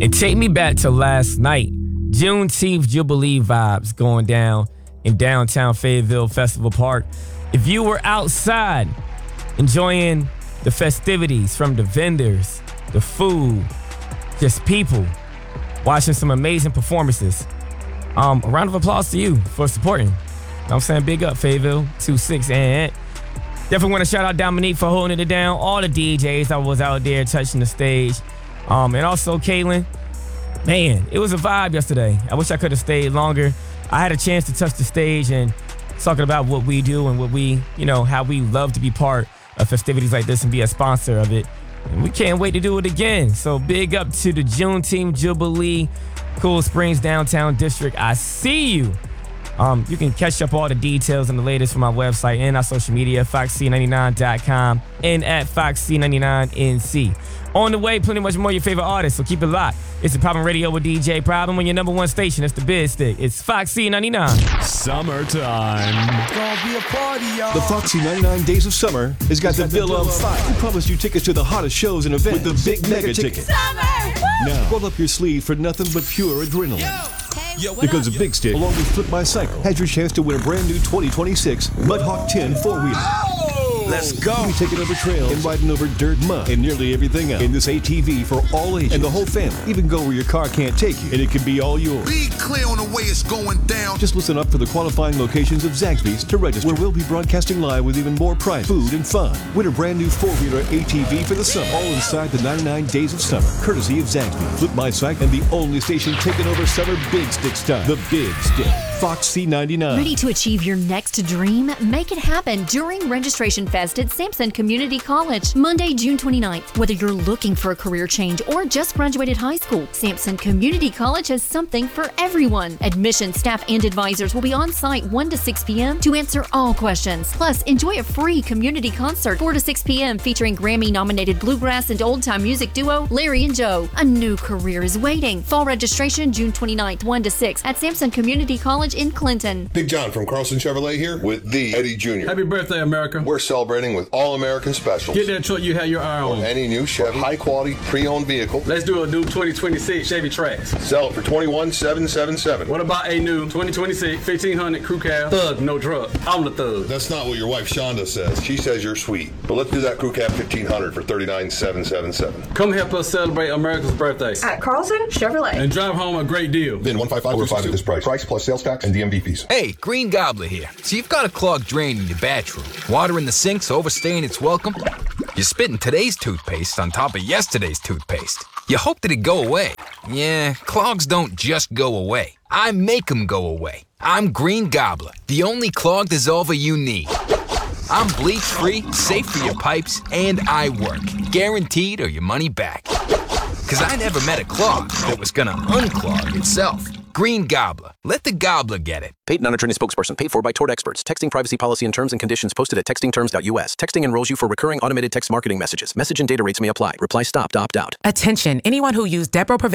And take me back to last night. Juneteenth Jubilee vibes going down in downtown Fayetteville Festival Park. If you were outside enjoying the festivities from the vendors, the food, just people watching some amazing performances, a round of applause to you for supporting. I'm saying big up Fayetteville 26 and definitely want to shout out Dominique for holding it down. All the DJs that was out there touching the stage, and also Kaylin. Man, it was a vibe yesterday. I wish I could have stayed longer. I had a chance to touch the stage and talking about what we do and what we, how we love to be part of festivities like this and be a sponsor of it. And we can't wait to do it again. So big up to the Juneteenth Jubilee, Cool Springs Downtown District. I see you. You can catch up all the details and the latest from our website and our social media, foxc99.com and at foxc99nc. On the way, plenty much more of your favorite artists, so keep it locked. It's the Problem Radio with DJ Problem on your number one station. It's the Biz Stick. It's Foxy 99. Summertime. It's gonna be a party, y'all. The Foxy 99 Days of Summer has got the bill on fire. We promised you tickets to the hottest shows and events with the big mega ticket. Summer! Now, roll up your sleeve for nothing but pure adrenaline. Because a Big Stick, along with Flip My Cycle, has your chance to win a brand new 2026 Mudhawk 10 4-wheeler. Let's go! We taking over trails and riding over dirt, mud, and nearly everything else in this ATV for all ages and the whole family. Even go where your car can't take you, and it can be all yours. Be clear on the way it's going down. Just listen up for the qualifying locations of Zaxby's to register, where we'll be broadcasting live with even more prize, food, and fun. Win a brand new 4-wheeler ATV for the summer, all inside the 99 Days of Summer, courtesy of Zaxby's, Flip My Cycle, and the only station taking over summer Big Stick style, the Big Stick. Foxy 99. Ready to achieve your next dream? Make it happen during Registration Fest at Sampson Community College, Monday, June 29th. Whether you're looking for a career change or just graduated high school, Sampson Community College has something for everyone. Admission staff and advisors will be on site 1 to 6 p.m. to answer all questions. Plus, enjoy a free community concert 4 to 6 p.m. featuring Grammy-nominated bluegrass and old-time music duo Larry and Joe. A new career is waiting. Fall registration June 29th, 1 to 6 at Sampson Community College in Clinton. Big John from Carlson Chevrolet here with the Eddie Jr. Happy birthday, America. We're celebrating with all American specials. Get that truck you had your eye on. Any new Chevy, high quality, pre-owned vehicle. Let's do a new 2026 Chevy Trax. Sell it for $21,777. What about a new 2026 1500 Crew Cab? Thug, no drug. I'm the thug. That's not what your wife Shonda says. She says you're sweet. But let's do that Crew Cab 1500 for $39,777. Come help us celebrate America's birthday at Carlson Chevrolet and drive home a great deal. Then 155 at this price. Price plus sales tax and DMV fees. Hey, Green Gobbler here. So you've got a clogged drain in your bathroom. Water in the sink's overstaying its welcome. You're spitting today's toothpaste on top of yesterday's toothpaste. You hope that it go away. Yeah, clogs don't just go away. I make them go away. I'm Green Gobbler, the only clog dissolver you need. I'm bleach-free, safe for your pipes, and I work. Guaranteed or your money back. 'Cause I never met a clog that was gonna unclog itself. Green Gobbler. Let the gobbler get it. Paid non-attorney spokesperson. Paid for by Tort Experts. Texting privacy policy and terms and conditions posted at textingterms.us. Texting enrolls you for recurring automated text marketing messages. Message and data rates may apply. Reply stop to opt out. Attention. Anyone who used Depo